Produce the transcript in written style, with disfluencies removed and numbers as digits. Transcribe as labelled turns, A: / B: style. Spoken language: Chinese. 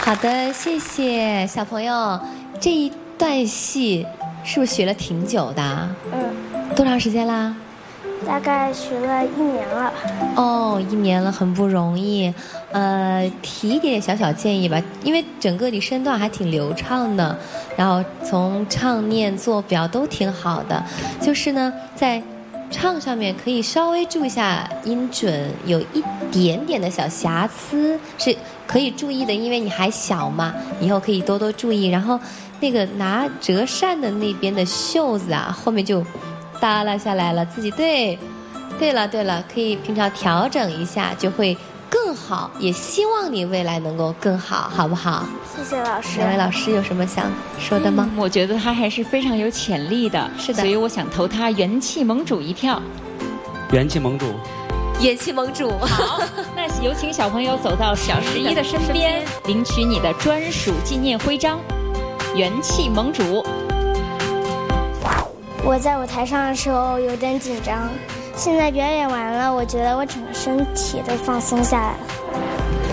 A: 好的，谢谢小朋友。这一段戏是不是学了挺久的？多长时间啦？
B: 大概学了1年了。
A: 哦，1年了，很不容易。提一点小小建议吧，因为整个你身段还挺流畅的，然后从唱念做表都挺好的，就是呢，在唱上面可以稍微注意一下音准，有一点点的小瑕疵是可以注意的，因为你还小嘛，以后可以多多注意。然后那个拿折扇的那边的袖子啊，后面就耷拉下来了，自己对了，可以平常调整一下，就会更好。也希望你未来能够更好，好不好？
B: 谢谢老师。
A: 两位老师有什么想说的吗？
C: 我觉得他还是非常有潜力的，
A: 是的，
C: 所以我想投他元气盟主一票。
D: 元气盟主。
A: 元气盟主。
C: 好，那有请小朋友走到小11的身边，领取你的专属纪念徽章。元气盟主。
B: 我在舞台上的时候有点紧张，现在表演完了，我觉得我整个身体都放松下来了。